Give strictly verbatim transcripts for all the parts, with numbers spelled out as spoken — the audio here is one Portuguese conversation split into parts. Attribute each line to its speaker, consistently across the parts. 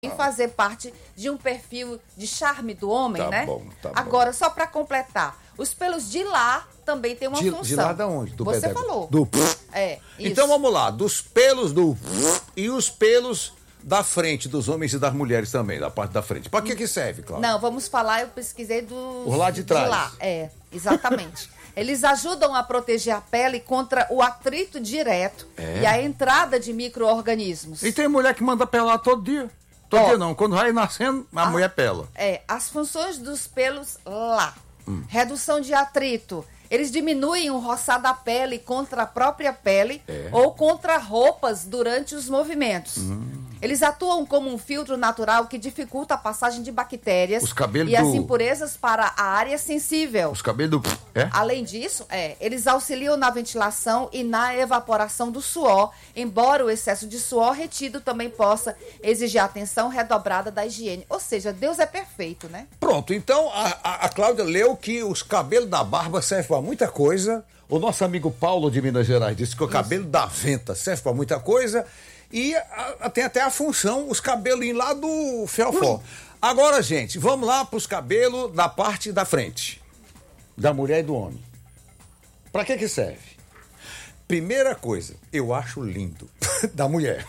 Speaker 1: em fazer parte de um perfil de charme do homem,
Speaker 2: tá
Speaker 1: né?
Speaker 2: Bom, tá
Speaker 1: Agora,
Speaker 2: bom.
Speaker 1: só para completar, os pelos de lá também tem uma
Speaker 2: de,
Speaker 1: função.
Speaker 2: De lá da onde? Do
Speaker 1: Você
Speaker 2: pedego.
Speaker 1: falou.
Speaker 2: Do...
Speaker 1: É, isso.
Speaker 2: Então vamos lá, dos pelos do e os pelos da frente dos homens e das mulheres também, da parte da frente. Para que que serve, Cláudia?
Speaker 1: Não, vamos falar, eu pesquisei do...
Speaker 2: Por lá de trás.
Speaker 1: De lá, é, exatamente. Eles ajudam a proteger a pele contra o atrito direto
Speaker 2: é.
Speaker 1: e a entrada de micro-organismos.
Speaker 2: E tem mulher que manda pelar todo dia. Todo
Speaker 1: Ó,
Speaker 2: dia não, quando vai nascendo, a, a mulher pela.
Speaker 1: É, as funções dos pelos lá. Hum. Redução de atrito. Eles diminuem o roçar da pele contra a própria pele é. ou contra roupas durante os movimentos. Hum. Eles atuam como um filtro natural que dificulta a passagem de bactérias
Speaker 2: os cabelos
Speaker 1: e
Speaker 2: do...
Speaker 1: as impurezas para a área sensível.
Speaker 2: Os cabelos do... É?
Speaker 1: Além disso, é, eles auxiliam na ventilação e na evaporação do suor, embora o excesso de suor retido também possa exigir atenção redobrada da higiene. Ou seja, Deus é perfeito, né?
Speaker 2: Pronto, então a, a, a Cláudia leu que os cabelos da barba servem para muita coisa. O nosso amigo Paulo de Minas Gerais disse que o cabelo da venta serve para muita coisa. E a, a, tem até a função, os cabelinhos lá do fiofó. Hum. Agora, gente, vamos lá para os cabelos da parte da frente. Da mulher e do homem. Para que que serve? Primeira coisa, eu acho lindo. Da mulher.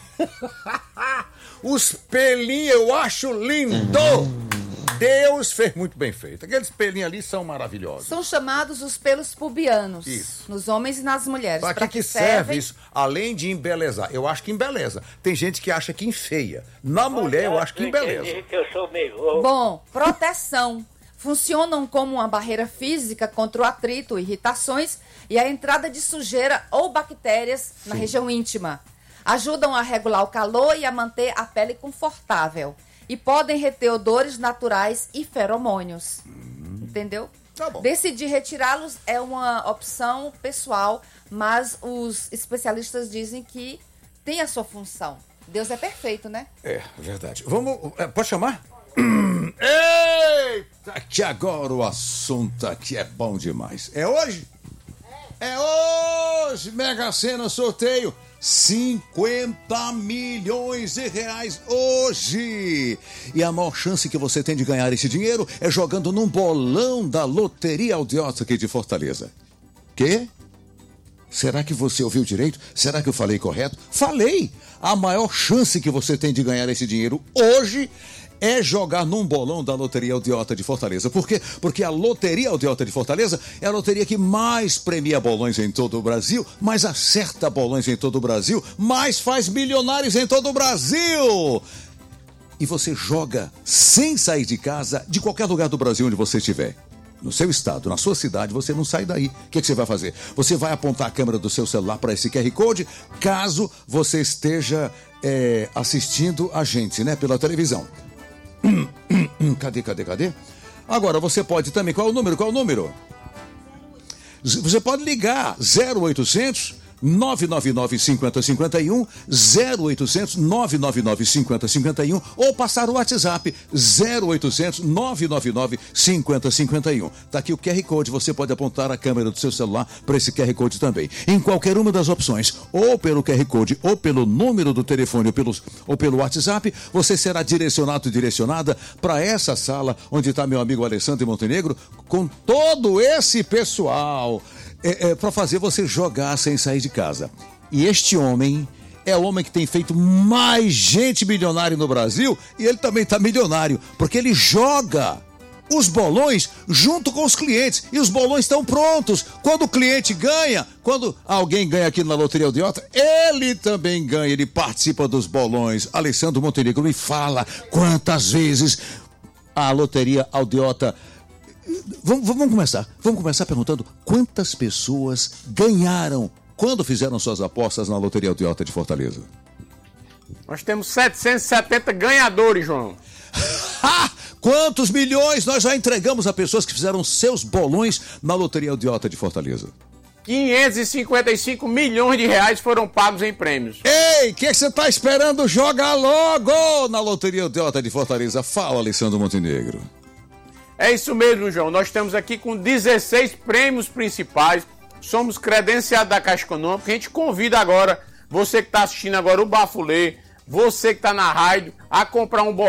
Speaker 2: Os pelinhos eu acho lindo. Hum. Deus fez muito bem feito. Aqueles pelinhos ali são maravilhosos.
Speaker 1: São chamados os pelos pubianos.
Speaker 2: Isso.
Speaker 1: Nos homens e nas mulheres.
Speaker 2: Para que, que serve servem... isso? Além de embelezar. Eu acho que embeleza. Tem gente que acha que enfeia. Na mulher, eu acho que embeleza.
Speaker 3: Que eu sou meio...
Speaker 1: Bom, proteção. Funcionam como uma barreira física contra o atrito, irritações e a entrada de sujeira ou bactérias Sim. na região íntima. Ajudam a regular o calor e a manter a pele confortável. E podem reter odores naturais e feromônios. Hum. Entendeu?
Speaker 2: Tá bom.
Speaker 1: Decidir retirá-los é uma opção pessoal, mas os especialistas dizem que tem a sua função. Deus é perfeito, né?
Speaker 2: É, verdade. Vamos... Pode chamar? Eita, que agora o assunto aqui é bom demais. É hoje? É, é hoje! Mega Sena sorteio. cinquenta milhões de reais hoje! E a maior chance que você tem de ganhar esse dinheiro é jogando num bolão da Loteria Aldeota aqui de Fortaleza. Quê? Será que você ouviu direito? Será que eu falei correto? Falei! A maior chance que você tem de ganhar esse dinheiro hoje é jogar num bolão da Loteria Aldeota de Fortaleza. Por quê? Porque a Loteria Aldeota de Fortaleza é a loteria que mais premia bolões em todo o Brasil, mais acerta bolões em todo o Brasil, mais faz milionários em todo o Brasil. E você joga sem sair de casa, de qualquer lugar do Brasil onde você estiver. No seu estado, na sua cidade, você não sai daí. O que, que você vai fazer? Você vai apontar a câmera do seu celular para esse Q R Code, caso você esteja é, assistindo a gente, né, pela televisão. Cadê, cadê, cadê? Agora, você pode também... Qual é o número? Qual é o número? Você pode ligar zero oitocentos, nove nove nove, cinco zero cinco um, zero oitocentos, nove nove nove, cinco zero cinco um ou passar o WhatsApp zero oitocentos, nove nove nove, cinco zero cinco um. Tá aqui o Q R Code, você pode apontar a câmera do seu celular para esse Q R Code também. Em qualquer uma das opções, ou pelo Q R Code, ou pelo número do telefone, ou pelo, ou pelo WhatsApp, você será direcionado e direcionada para essa sala onde está meu amigo Alessandro Montenegro, com todo esse pessoal. É, é, para fazer você jogar sem sair de casa. E este homem é o homem que tem feito mais gente milionária no Brasil, e ele também está milionário, porque ele joga os bolões junto com os clientes, e os bolões estão prontos. Quando o cliente ganha, quando alguém ganha aqui na Loteria Aldeota, ele também ganha, ele participa dos bolões. Alessandro Montenegro me fala quantas vezes a Loteria Aldeota... Vamos, vamos começar. Vamos começar perguntando quantas pessoas ganharam quando fizeram suas apostas na Loteria Aldeota de Fortaleza.
Speaker 4: Nós temos setecentos e setenta ganhadores, João.
Speaker 2: Quantos milhões nós já entregamos a pessoas que fizeram seus bolões na Loteria Aldeota de Fortaleza?
Speaker 4: quinhentos e cinquenta e cinco milhões de reais foram pagos em prêmios.
Speaker 2: Ei, o que você está esperando? Joga logo na Loteria Aldeota de Fortaleza. Fala, Alessandro Montenegro.
Speaker 4: É isso mesmo, João. Nós estamos aqui com dezesseis prêmios principais. Somos credenciados da Caixa Econômica. A gente convida agora, você que está assistindo agora o Bafulê, você que está na rádio, a comprar um bolão